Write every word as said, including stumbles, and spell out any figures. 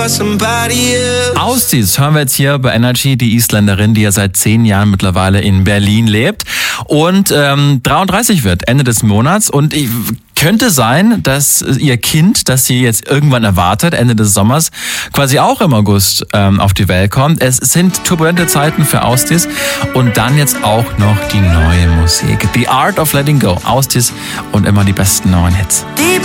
Austis hören wir jetzt hier bei Energy, die Isländerin, die ja seit zehn Jahren mittlerweile in Berlin lebt und ähm, dreiunddreißig wird, Ende des Monats. Und ich, könnte sein, dass ihr Kind, das sie jetzt irgendwann erwartet, Ende des Sommers, quasi auch im August ähm, auf die Welt kommt. Es sind turbulente Zeiten für Austis und dann jetzt auch noch die neue Musik. The Art of Letting Go. Austis und immer die besten neuen Hits.